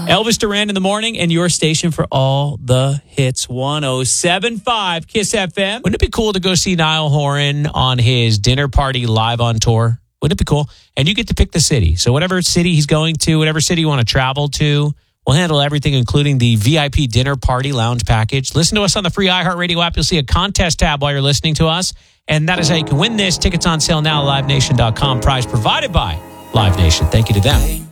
Elvis Duran in the morning and your station for all the hits. 107.5 Kiss FM. Wouldn't it be cool to go see Niall Horan on his dinner party live on tour? Wouldn't it be cool? And you get to pick the city. So whatever city he's going to, whatever city you want to travel to, we'll handle everything, including the VIP dinner party lounge package. Listen to us on the free iHeartRadio app. You'll see a contest tab while you're listening to us. And that is how you can win this. Tickets on sale now at LiveNation.com. Prize provided by Live Nation. Thank you to them.